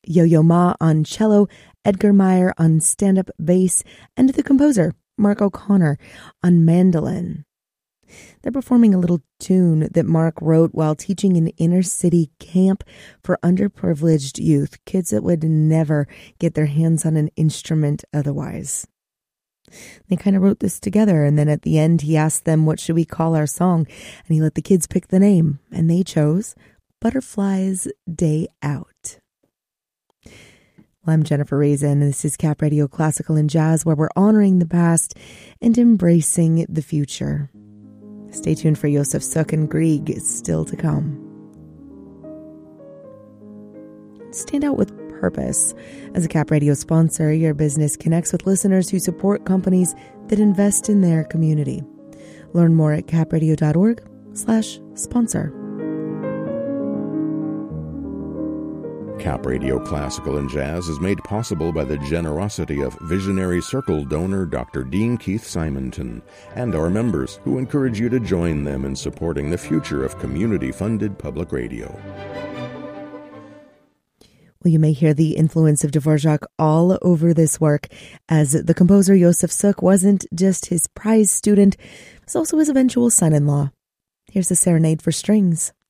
Yo-Yo Ma on cello, Edgar Meyer on stand-up bass, and the composer, Mark O'Connor, on mandolin. They're performing a little tune that Mark wrote while teaching an inner-city camp for underprivileged youth, kids that would never get their hands on an instrument otherwise. They kind of wrote this together, and then at the end he asked them, what should we call our song? And he let the kids pick the name, and they chose Butterfly's Day Out. Well, I'm Jennifer Raisin, and this is Cap Radio Classical and Jazz, where we're honoring the past and embracing the future. Stay tuned for Josef Suk and Grieg. It's still to come. Stand out with purpose. As a Cap Radio sponsor, your business connects with listeners who support companies that invest in their community. Learn more at capradio.org/sponsor. Cap Radio Classical and Jazz is made possible by the generosity of Visionary Circle donor Dr. Dean Keith Simonton and our members, who encourage you to join them in supporting the future of community-funded public radio. Well, you may hear the influence of Dvorak all over this work, as the composer Josef Suk wasn't just his prize student, he was also his eventual son-in-law. Here's a serenade for strings.